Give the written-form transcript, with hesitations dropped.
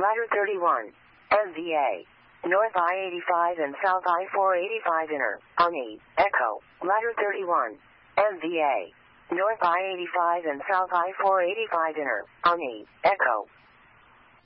Ladder 31. MVA. North I-85 and South I-485 inner. Ani. Echo. Ladder 31. MVA. North I-85 and South I-485 inner. Ani. Echo.